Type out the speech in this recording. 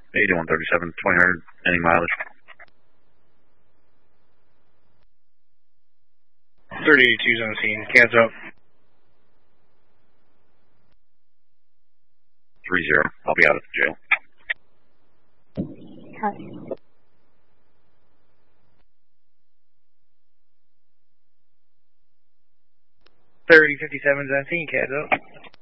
8137, 2000, any mileage. 32's on the scene, cans up. 30, I'll be out at the jail. Okay. 3057's on the scene, cans up.